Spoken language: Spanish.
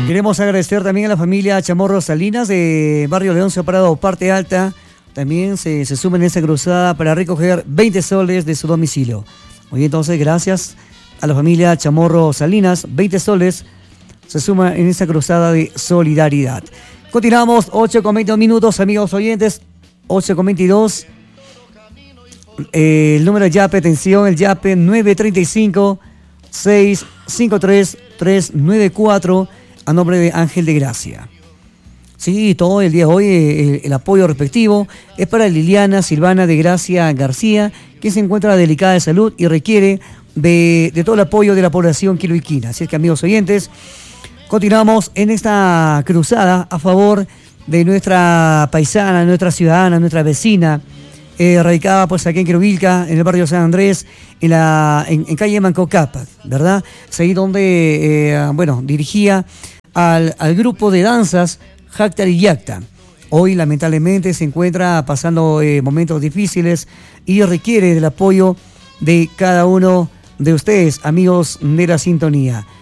Queremos agradecer también a la familia Chamorro Salinas de Barrio León Separado, Parte Alta. También se suman en esa cruzada para recoger 20 soles de su domicilio. Hoy entonces, gracias a la familia Chamorro Salinas, 20 soles se suman en esa cruzada de solidaridad. Continuamos, 8:22 minutos, amigos oyentes, 8:22. El número de YAPE, atención, el YAPE 935-653-394 a nombre de Ángel de Gracia. Sí, todo el día de hoy el apoyo respectivo es para Liliana Silvana de Gracia García, que se encuentra delicada de salud y requiere de todo el apoyo de la población quiloiquina. Así es que, amigos oyentes, continuamos en esta cruzada a favor de nuestra paisana, nuestra ciudadana, nuestra vecina, radicada pues aquí en Quirovilca, en el barrio San Andrés, en calle Mancocapa, ¿verdad? Es ahí donde, dirigía al grupo de danzas Jactar y Yacta. Hoy lamentablemente se encuentra pasando momentos difíciles y requiere del apoyo de cada uno de ustedes, amigos de la sintonía.